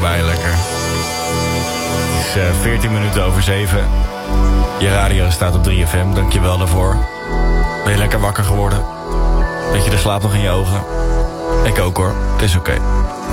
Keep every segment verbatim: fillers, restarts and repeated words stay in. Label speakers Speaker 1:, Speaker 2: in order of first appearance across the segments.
Speaker 1: erbij, lekker. Het is uh, veertien minuten over zeven. Je radio staat op drie F M, dankjewel daarvoor. Ben je lekker wakker geworden? Weet je, er slaapt nog in je ogen? Ik ook hoor, het is oké. Okay.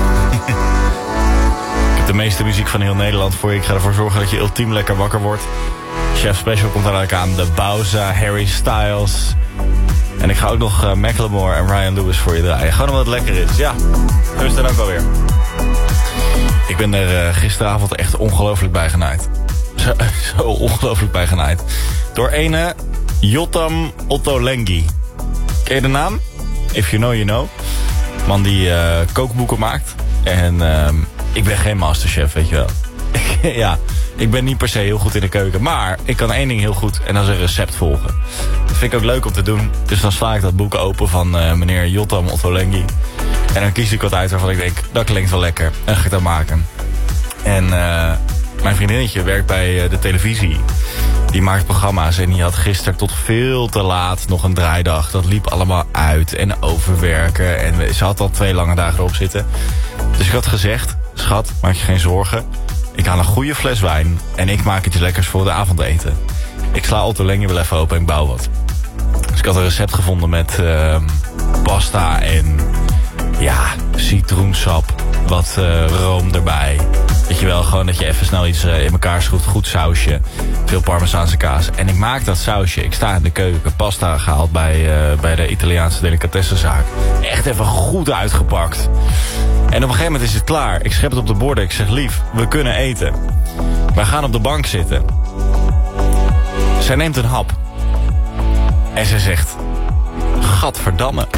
Speaker 1: Ik heb de meeste muziek van heel Nederland voor je. Ik ga ervoor zorgen dat je ultiem lekker wakker wordt. Chef Special komt dadelijk aan. De Bowza, Harry Styles. En ik ga ook nog uh, Macklemore en Ryan Lewis voor je draaien. Gewoon omdat het lekker is. Ja, dat is dan ook alweer. Ik ben er uh, gisteravond echt ongelooflijk bij genaaid. Zo, zo ongelooflijk bij genaaid. Door ene Yotam Ottolenghi. Ken je de naam? If you know, you know. Man die uh, kookboeken maakt. En uh, ik ben geen masterchef, weet je wel. Ja, ik ben niet per se heel goed in de keuken. Maar ik kan één ding heel goed. En dat is een recept volgen. Dat vind ik ook leuk om te doen. Dus dan sla ik dat boek open van uh, meneer Yotam Ottolenghi. En dan kies ik wat uit waarvan ik denk, dat klinkt wel lekker. En dan ga ik dat maken. En uh, mijn vriendinnetje werkt bij uh, de televisie. Die maakt programma's en die had gisteren tot veel te laat nog een draaidag. Dat liep allemaal uit en overwerken. En ze had al twee lange dagen erop zitten. Dus ik had gezegd, schat, maak je geen zorgen. Ik haal een goede fles wijn en ik maak iets lekkers voor de avondeten. Ik sla Ottolenghi wel even open en ik bouw wat. Dus ik had een recept gevonden met uh, pasta en ja, citroensap. Wat uh, room erbij. Weet je wel, gewoon dat je even snel iets uh, in elkaar schroeft. Goed sausje. Veel parmezaanse kaas. En ik maak dat sausje. Ik sta in de keuken. Pasta gehaald bij, uh, bij de Italiaanse delicatessenzaak. Echt even goed uitgepakt. En op een gegeven moment is het klaar. Ik schep het op de borden. Ik zeg, lief, we kunnen eten. Wij gaan op de bank zitten. Zij neemt een hap. En ze zegt, gadverdamme.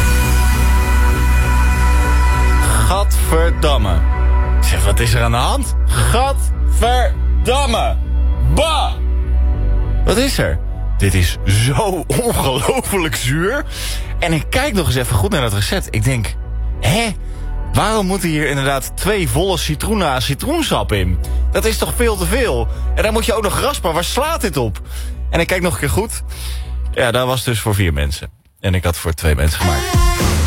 Speaker 1: Gadverdamme. Ik zeg, wat is er aan de hand? Gadverdamme. Bah. Wat is er? Dit is zo ongelooflijk zuur. En ik kijk nog eens even goed naar dat recept. Ik denk, hè? Waarom moeten hier inderdaad twee volle citroenen citroensap in? Dat is toch veel te veel? En dan moet je ook nog raspen. Waar slaat dit op? En ik kijk nog een keer goed. Ja, dat was dus voor vier mensen. En ik had voor twee mensen gemaakt.